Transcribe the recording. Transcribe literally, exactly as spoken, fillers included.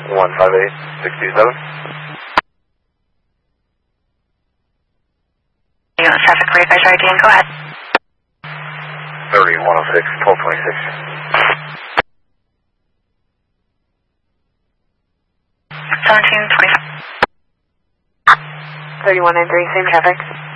one five eight, six two seven. Unit traffic radar I D, go ahead. thirty, one oh six, twelve twenty-six. seventeen twenty-five. thirty-one ninety-three, same traffic.